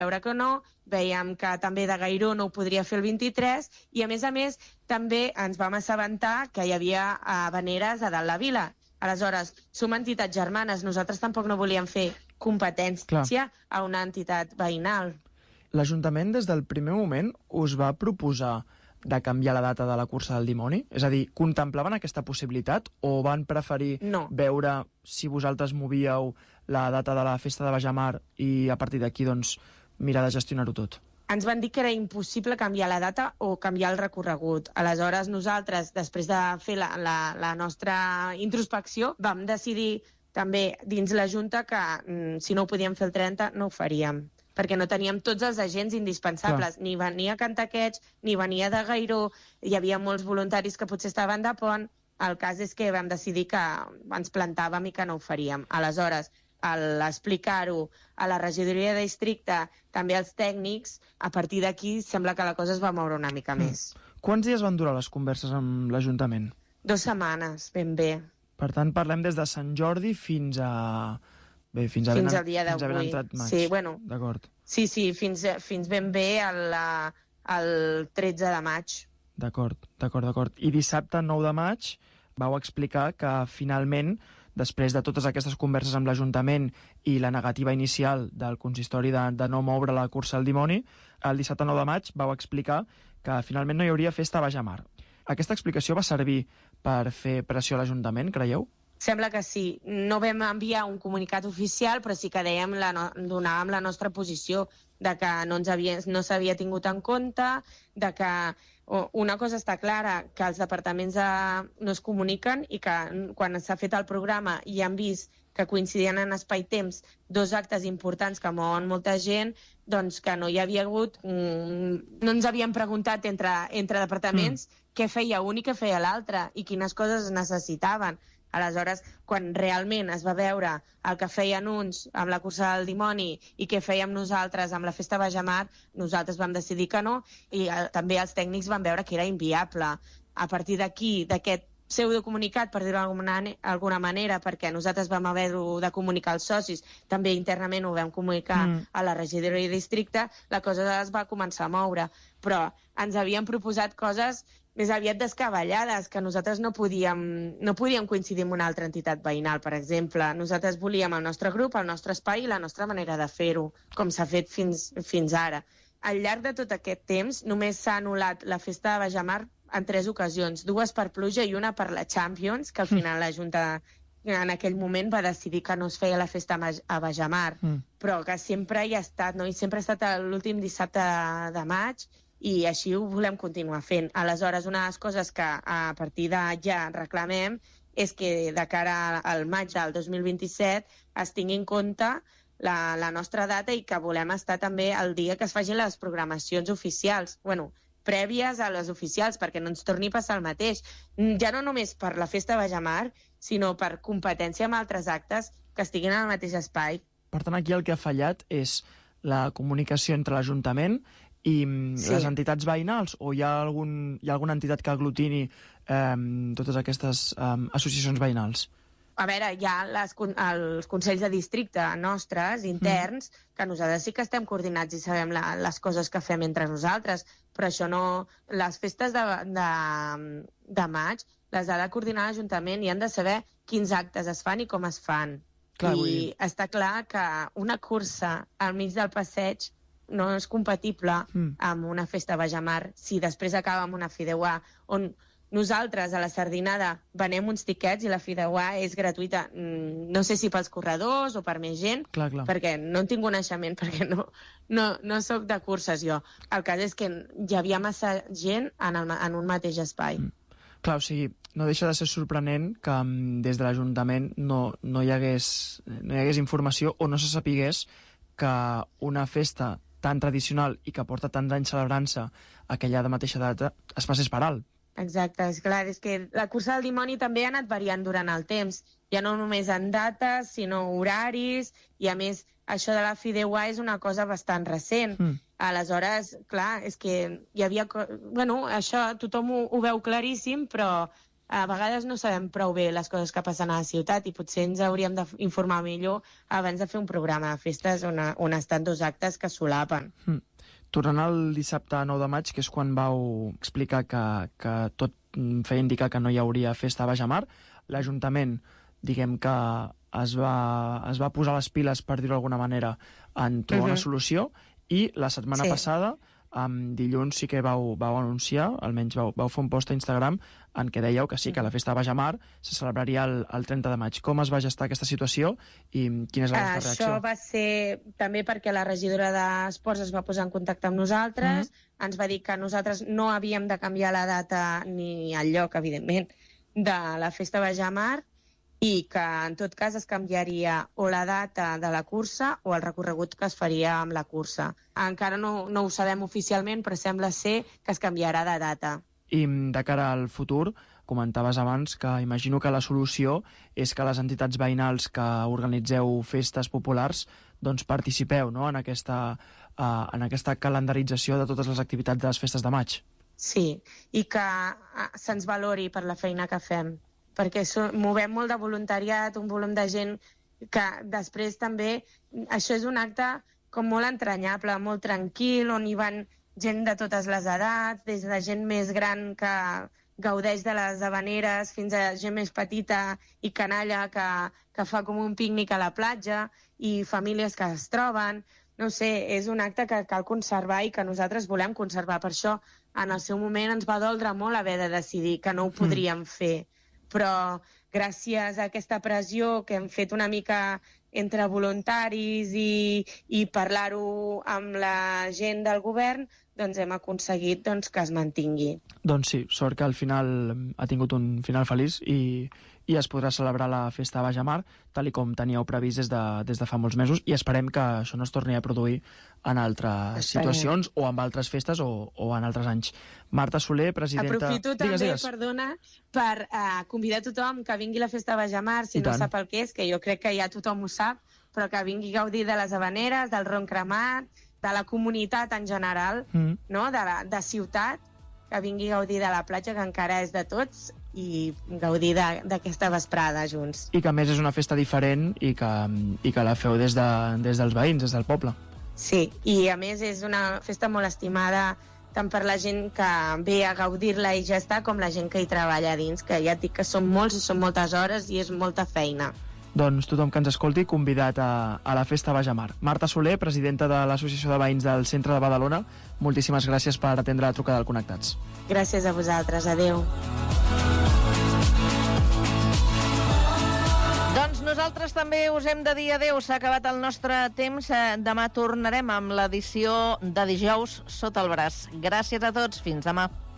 veure que no, veiem que també de Gairó no ho podria fer el 23 i a més també ens vam assabentar que hi havia habaneres a dalt la vila. Aleshores, som entitats germanes, nosaltres tampoc no volíem fer competència a una entitat veïnal. L'Ajuntament des del primer moment us va proposar de canviar la data de la cursa del dimoni? És a dir, contemplaven aquesta possibilitat o van preferir veure si vosaltres movíeu la data de la festa de Bajamar i a partir d'aquí doncs, mirar de gestionar-ho tot? Ens van dir que era impossible canviar la data o canviar el recorregut. Aleshores, nosaltres, després de fer la nostra introspecció, vam decidir també dins la Junta que si no ho podíem fer el 30 no ho faríem, perquè no teníem tots els agents indispensables. Ni venia Cantaqueig, ni venia de Gairó, hi havia molts voluntaris que potser estaven de pont. El cas és que vam decidir que ens plantàvem i que no ho faríem. Aleshores, a l'explicar-ho a la regidoria de districte, també als tècnics, a partir d'aquí sembla que la cosa es va moure una mica més. Quants dies van durar les converses amb l'Ajuntament? 2 setmanes, ben bé. Per tant, parlem des de Sant Jordi fins a... fins al dia d'avui. Fins a ben entrat maig. Sí, bueno. D'acord. Sí, fins ben bé el 13 de maig. D'acord. I dissabte, 9 de maig, vau explicar que finalment, després de totes aquestes converses amb l'Ajuntament i la negativa inicial del consistori de no moure la cursa al dimoni, el dissabte 9 de maig vau explicar que finalment no hi hauria festa a Bajamar. Aquesta explicació va servir per fer pressió a l'Ajuntament, creieu? Sembla que sí. No vam enviar un comunicat oficial, però sí que donàvem la nostra posició de que no s'havia tingut en compte, de que una cosa està clara, que els departaments no es comuniquen i que quan s'ha fet el programa i han vist que coincidien en espai-temps 2 actes importants que mouen molta gent, doncs que no hi havia hagut... No ens havien preguntat entre departaments què feia un i què feia l'altre i quines coses es necessitaven. Aleshores, quan realment es va veure el que feien uns amb la cursa del dimoni i què fèiem nosaltres amb la festa Bajamar, nosaltres vam decidir que no i també els tècnics van veure que era inviable. A partir d'aquí, d'aquest pseudocomunicat, per dir-ho d'alguna manera, perquè nosaltres vam haver de comunicar als socis, també internament ho vam comunicar a la regidoria de districte, la cosa es va començar a moure. Però ens havien proposat coses més aviat descabellades, que nosaltres no podíem coincidir amb una altra entitat veïnal, per exemple. Nosaltres volíem el nostre grup, el nostre espai i la nostra manera de fer-ho, com s'ha fet fins ara. Al llarg de tot aquest temps, només s'ha anul·lat la festa de Bajamar en 3 ocasions, 2 per pluja i una per la Champions, que al final la Junta en aquell moment va decidir que no es feia la festa a Bajamar, però que sempre hi ha estat, no? I sempre ha estat l'últim dissabte de maig, i així ho volem continuar fent. Aleshores, una de les coses que a partir de ja reclamem és que de cara al maig del 2027 es tingui en compte la nostra data i que volem estar també el dia que es facin les programacions oficials, prèvies a les oficials, perquè no ens torni a passar el mateix. Ja no només per la festa Bajamar, sinó per competència amb altres actes que estiguin al mateix espai. Per tant, aquí el que ha fallat és la comunicació entre l'Ajuntament i les entitats veïnals, o hi ha alguna entitat que aglutini totes aquestes associacions veïnals? A veure, hi ha els consells de districte nostres, interns, que nosaltres sí que estem coordinats i sabem les coses que fem entre nosaltres, però això no... Les festes de maig les ha de coordinar l'Ajuntament i han de saber quins actes es fan i com es fan. I està clar que una cursa al mig del passeig no és compatible amb una festa Bajamar si després acaba amb una fideuà on nosaltres a la Sardinada venem uns tiquets i la fideuà és gratuïta. No sé si pels corredors o per més gent, perquè no en tinc coneixement, perquè no soc de curses jo. El cas és que hi havia massa gent en un mateix espai. Clar, o sigui, no deixa de ser sorprenent que des de l'Ajuntament no hi hagués informació o no se sapigués que una festa tan tradicional i que porta tant d'anys celebrant-se aquella mateixa data es passés per alt. Exacte, és clar, és que la cursa del dimoni també ha anat variant durant el temps, ja no només en dates, sinó horaris, i a més això de la fideuà és una cosa bastant recent. Aleshores, clar, és que hi havia... Això tothom ho veu claríssim, però a vegades no sabem prou bé les coses que passen a la ciutat i potser ens hauríem d'informar millor abans de fer un programa de festes on estan 2 actes que solapen. Tornant al dissabte 9 de maig, que és quan vau explicar que tot feia indicar que no hi hauria festa a Baix-a-Mar, l'Ajuntament, diguem que es va posar les piles, per dir-ho d'alguna manera, en trobar una solució, i la setmana passada, dilluns, sí que vau anunciar, almenys vau fer un post a Instagram en què dèieu que sí, que la festa de Baix-a-Mar se celebraria el 30 de maig. Com es va gestar aquesta situació i quina és la vostra reacció? Això va ser també perquè la regidora d'Esports es va posar en contacte amb nosaltres, ens va dir que nosaltres no havíem de canviar la data ni el lloc, evidentment, de la festa Baix-a-Mar, i que en tot cas es canviaria o la data de la cursa o el recorregut que es faria amb la cursa. Encara no ho sabem oficialment, però sembla ser que es canviarà de data. I de cara al futur, comentaves abans que imagino que la solució és que les entitats veïnals que organitzeu festes populars doncs participeu, no?, en aquesta calendarització de totes les activitats de les festes de maig. Sí, i que se'ns valori per la feina que fem, perquè movem molt de voluntariat, un volum de gent que després també... Això és un acte com molt entranyable, molt tranquil, on hi van gent de totes les edats, des de gent més gran que gaudeix de les havaneres fins a gent més petita i canalla que fa com un pícnic a la platja i famílies que es troben. No sé, és un acte que cal conservar i que nosaltres volem conservar. Per això, en el seu moment, ens va doldre molt haver de decidir que no ho podríem fer. Però gràcies a aquesta pressió que hem fet una mica entre voluntaris i parlar-ho amb la gent del govern, doncs hem aconseguit que es mantingui. Doncs sí, sort que al final ha tingut un final feliç i es podrà celebrar la festa a Baix-a-Mar, tal i com teníeu previst des de fa molts mesos, i esperem que això no es torni a produir en altres situacions o amb altres festes o en altres anys. Marta Soler, presidenta... Aprofito també, perdona, per convidar tothom que vingui a la festa a Baix-a-Mar, si no sap el que és, que jo crec que ja tothom ho sap, però que vingui a gaudir de les havaneres, del ron cremat, de la comunitat en general, no? de ciutat, que vingui a gaudir de la platja, que encara és de tots, i gaudir d'aquesta vesprada junts. I que a més és una festa diferent i que la feu des dels veïns, des del poble. Sí, i a més és una festa molt estimada tant per la gent que ve a gaudir-la i ja està, com la gent que hi treballa dins, que ja et dic que són molts i són moltes hores i és molta feina. Doncs tothom que ens escolti, convidat a la festa Baix-a-Mar. Marta Soler, presidenta de l'Associació de Veïns del Centre de Badalona, moltíssimes gràcies per atendre la trucada del Connectats. Gràcies a vosaltres, adeu. Doncs nosaltres també us hem de dir adeu, s'ha acabat el nostre temps. Demà tornarem amb l'edició de dijous sota el braç. Gràcies a tots, fins demà.